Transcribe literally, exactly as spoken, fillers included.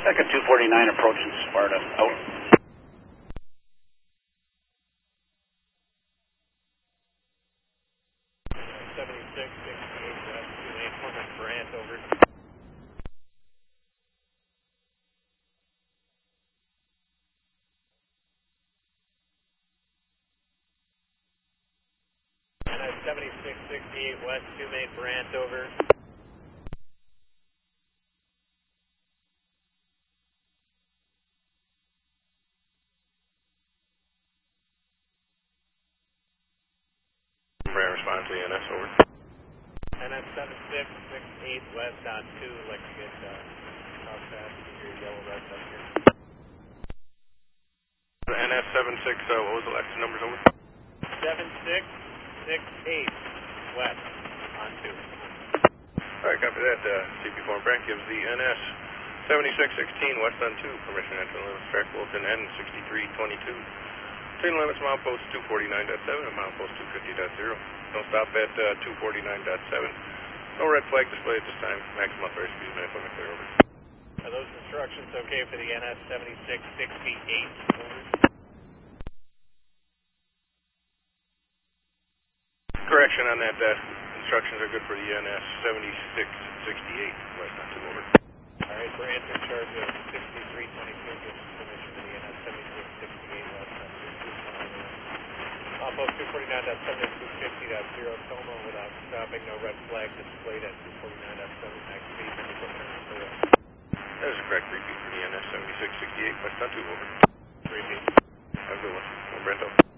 Second two forty-nine approaching Sparta. Out. seventy-six sixty-eight West, two eight, Plymouth Brant, over. N S seventy-six sixty-eight West, two eight Brant, over. Brant respond to the N S, over. N S seventy-six sixty-eight West on two, like to get uh, south fast to your yellow red up here. N S seventy-six, uh, what was the last two numbers, over? seven six six eight West on two. Alright, copy that. Uh, C P four Brant gives the N S seventy-six sixteen West on two permission to enter the limits track Wilton N sixty-three twenty-two. Between limits milepost two forty-nine point seven and milepost two fifty point zero. Don't stop at uh, two forty-nine point seven. No red flag displayed at this time. Maximum authorized speed is nine clear, over. Are those instructions okay for the N S seventy-six sixty-eight? Over. Correction on that. Uh, instructions are good for the N S seventy-six sixty-eight West on two, over. Alright, Brant in charge of sixty-three twenty-two, gives permission to the N S seventy-six sixty-eight West on two. Milepost two forty-nine point seven and two fifty point zero, Toma without stopping, no red flag displayed at two forty-nine point seven, max speed, and equipment on clear. That is a correct repeat for the N S seventy-six sixty-eight West on two, over. Repeat. Have a good one. Brento.